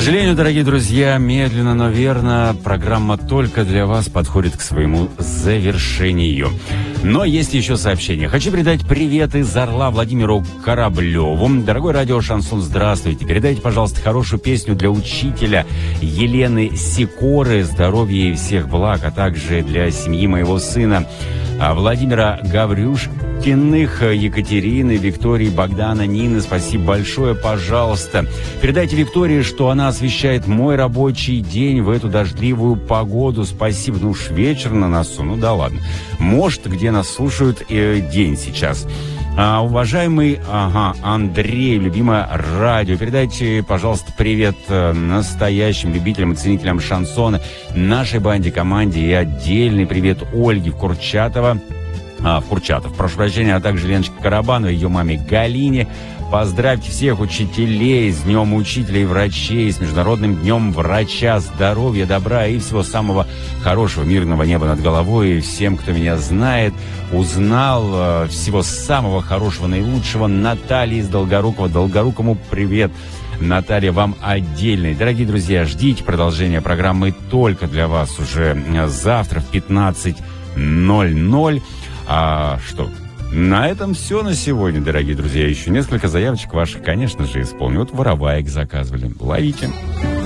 сожалению, дорогие друзья, медленно, но верно, программа «Только для вас» подходит к своему завершению. Но есть еще сообщение. Хочу передать привет из Орла Владимиру Кораблеву. Дорогой радио «Шансон», здравствуйте. Передайте, пожалуйста, хорошую песню для учителя Елены Сикоры. Здоровья и всех благ, а также для семьи моего сына Владимира Гаврюшкиных, Екатерины, Виктории, Богдана, Нины. Спасибо большое, пожалуйста. Передайте Виктории, что она освещает мой рабочий день в эту дождливую погоду. Спасибо. Ну уж вечер на носу. Ну да ладно. Может, где нас слушают день сейчас. Уважаемый Андрей, любимое радио, передайте, пожалуйста, привет настоящим любителям и ценителям шансона, нашей банде, команде, и отдельный привет Ольге в Курчатов, прошу прощения, а также Леночке Карабановой, ее маме Галине. Поздравьте всех учителей с Днем Учителя и Врачей, с Международным днем Врача, здоровья, добра и всего самого хорошего, мирного неба над головой. И всем, кто меня знает, узнал, всего самого хорошего, наилучшего. Наталья из Долгорукова. Долгорукому привет. Наталья, вам отдельный. Дорогие друзья, ждите продолжения программы «Только для вас» уже завтра в 15:00. Что? На этом все на сегодня, дорогие друзья. Еще несколько заявочек ваших, конечно же, исполню. Вот вороваек заказывали. Ловите.